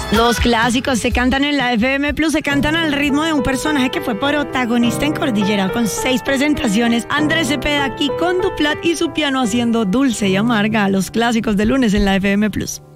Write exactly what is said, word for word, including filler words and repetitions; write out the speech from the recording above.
Los clásicos se cantan en la F M Plus, se cantan al ritmo de un personaje que fue protagonista en Cordillera con seis presentaciones. Andrés Cepeda aquí con Duplat y su piano haciendo Dulce y Amarga. Los clásicos de lunes en la F M Plus.